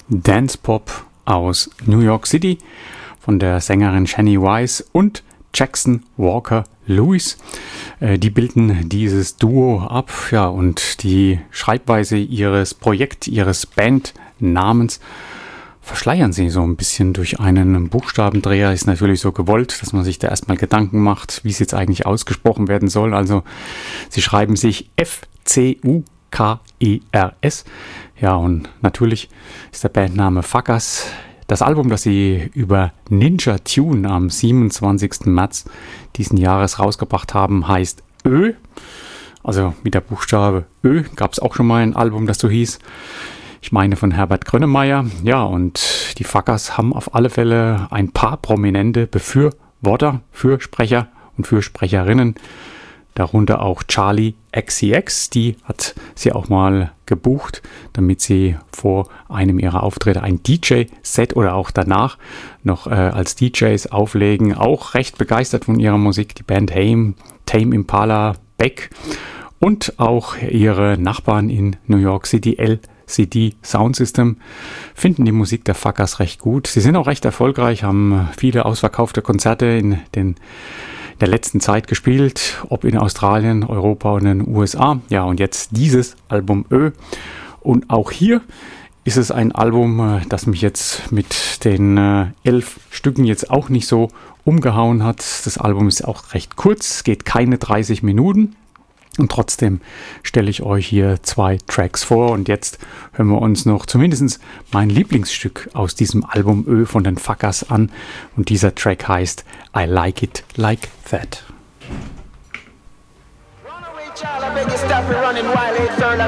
Dance-Pop aus New York City von der Sängerin Shani Weiss und Jackson Walker Lewis. Die bilden dieses Duo ab, ja, und die Schreibweise ihres Bandnamens verschleiern sie so ein bisschen durch einen Buchstabendreher. Ist natürlich so gewollt, dass man sich da erstmal Gedanken macht, wie es jetzt eigentlich ausgesprochen werden soll. Also sie schreiben sich F-C-U-K-E-R-S. Ja, und natürlich ist der Bandname Fuckers. Das Album, das sie über Ninja Tune am 27. März diesen Jahres rausgebracht haben, heißt Ö. Also mit der Buchstabe Ö gab es auch schon mal ein Album, das so hieß. Ich meine von Herbert Grönemeyer. Ja, und die Fuckers haben auf alle Fälle ein paar prominente Befürworter, Fürsprecher und Fürsprecherinnen. Darunter auch Charlie XCX, die hat sie auch mal gebucht, damit sie vor einem ihrer Auftritte ein DJ-Set oder auch danach noch als DJs auflegen. Auch recht begeistert von ihrer Musik, die Band Tame Impala Beck und auch ihre Nachbarn in New York City, LCD Sound System, finden die Musik der Fuckers recht gut. Sie sind auch recht erfolgreich, haben viele ausverkaufte Konzerte in der letzten Zeit gespielt, ob in Australien, Europa und in den USA. Ja, und jetzt dieses Album Ö. Und auch hier ist es ein Album, das mich jetzt mit den 11 Stücken jetzt auch nicht so umgehauen hat. Das Album ist auch recht kurz, geht keine 30 Minuten. Und trotzdem stelle ich euch hier 2 Tracks vor. Und jetzt hören wir uns noch zumindest mein Lieblingsstück aus diesem Album Ö von den Fuckers an. Und dieser Track heißt I Like It Like That.